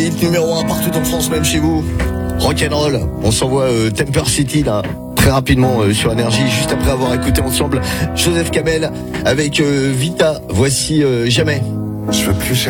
hit numéro 1 partout en France, même chez vous. Rock'n'roll. On s'envoie Temper City là très rapidement sur Énergie, juste après avoir écouté ensemble Joseph Kamel avec Vita. Voici Jamais. Je veux plus